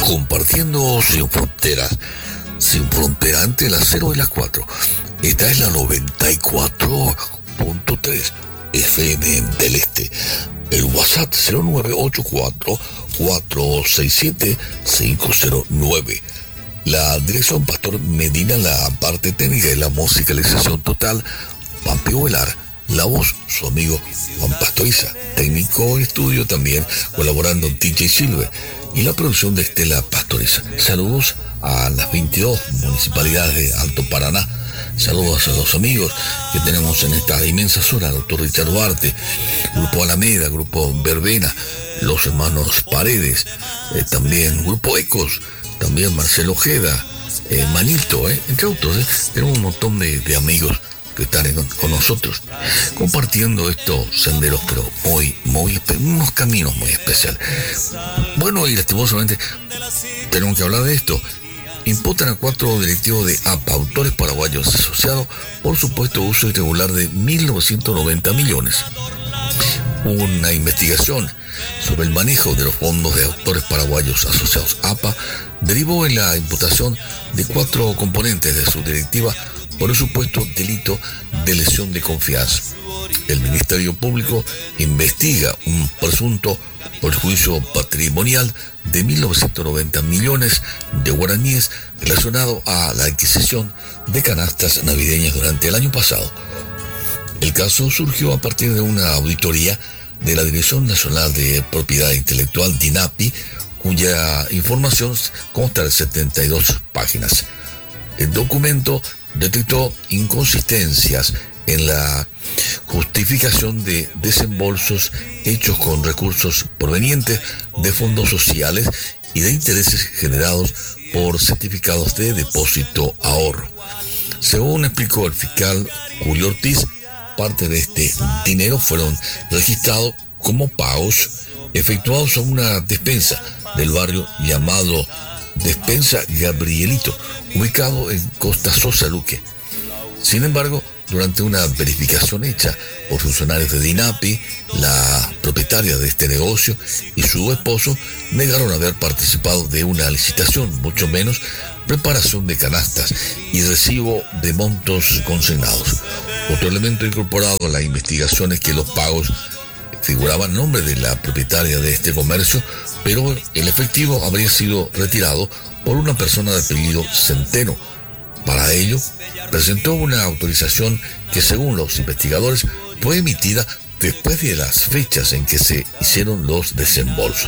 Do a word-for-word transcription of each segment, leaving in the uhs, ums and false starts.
Compartiendo sin fronteras, sin frontera entre las cero y las cuatro. Esta es la noventa y cuatro punto tres F M del Este. El WhatsApp cero nueve ocho cuatro, cuatro seis siete, cinco cero nueve. La dirección Pastor Medina, la parte técnica y la musicalización total, Pampio Velar. La voz, su amigo Juan Pastoriza, técnico en estudio también, colaborando en D J Silver, y la producción de Estela Pastoriza. Saludos a las veintidós municipalidades de Alto Paraná. Saludos a los amigos que tenemos en esta inmensa zona, doctor Richard Duarte, Grupo Alameda, Grupo Verbena, los hermanos Paredes, eh, también Grupo Ecos, también Marcelo Ojeda, eh, Manito, eh, entre otros. Eh, tenemos un montón de, de amigos que están en, con nosotros, compartiendo estos senderos, pero muy, muy, unos caminos muy especiales. Bueno, y lastimosamente tenemos que hablar de esto. Imputan a cuatro directivos de A P A, autores paraguayos asociados, por supuesto uso irregular de mil novecientos noventa millones. Una investigación sobre el manejo de los fondos de autores paraguayos asociados A P A derivó en la imputación de cuatro componentes de su directiva por el supuesto delito de lesión de confianza. El Ministerio Público investiga un presunto perjuicio patrimonial de mil novecientos noventa millones de guaraníes relacionado a la adquisición de canastas navideñas durante el año pasado. El caso surgió a partir de una auditoría de la Dirección Nacional de Propiedad Intelectual, DINAPI, cuya información consta de setenta y dos páginas. El documento detectó inconsistencias en la justificación de desembolsos hechos con recursos provenientes de fondos sociales y de intereses generados por certificados de depósito ahorro. Según explicó el fiscal Julio Ortiz, parte de este dinero fueron registrados como pagos efectuados a una despensa del barrio llamado Despensa Gabrielito, ubicado en Costa Sosa Luque. Sin embargo, durante una verificación hecha por funcionarios de DINAPI, la propietaria de este negocio y su esposo negaron haber participado de una licitación, mucho menos preparación de canastas y recibo de montos consignados. Otro elemento incorporado a la investigación es que los pagos figuraba el nombre de la propietaria de este comercio, pero el efectivo habría sido retirado por una persona de apellido Centeno. Para ello, presentó una autorización que, según los investigadores, fue emitida después de las fechas en que se hicieron los desembolsos.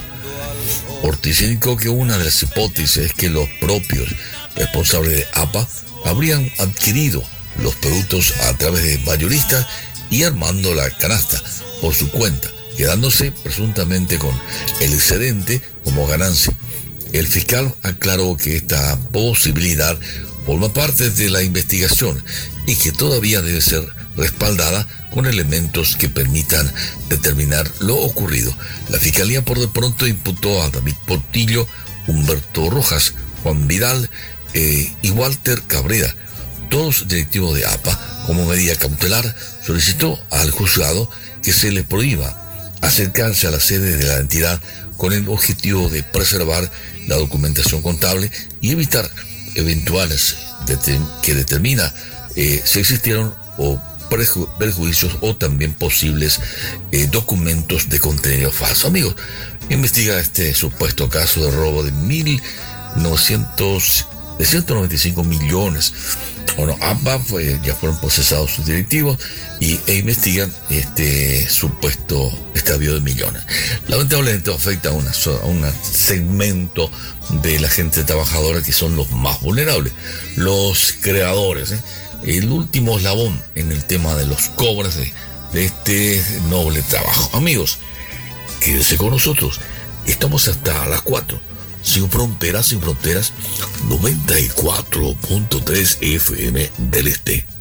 Ortiz indicó que una de las hipótesis es que los propios responsables de A P A habrían adquirido los productos a través de mayoristas y armando la canasta por su cuenta, quedándose presuntamente con el excedente como ganancia. El fiscal aclaró que esta posibilidad forma parte de la investigación y que todavía debe ser respaldada con elementos que permitan determinar lo ocurrido. La Fiscalía por de pronto imputó a David Portillo, Humberto Rojas, Juan Vidal eh, y Walter Cabrera, todos directivos de A P A. Como medida cautelar, solicitó al juzgado que se les prohíba acercarse a la sede de la entidad con el objetivo de preservar la documentación contable y evitar eventuales determ- que determina eh, si existieron o preju- perjuicios o también posibles eh, documentos de contenido falso. Amigos, investiga este supuesto caso de robo de mil novecientos, de ciento noventa y cinco millones. Bueno, A P A fue, ya fueron procesados sus directivos y, e investigan este supuesto extravío de millones. Lamentablemente afecta a un a un segmento de la gente trabajadora que son los más vulnerables, los creadores, ¿eh? El último eslabón en el tema de los cobres de, de este noble trabajo. Amigos, quédense con nosotros. Estamos hasta las cuatro. Sin fronteras, sin fronteras, noventa y cuatro punto tres F M del Este.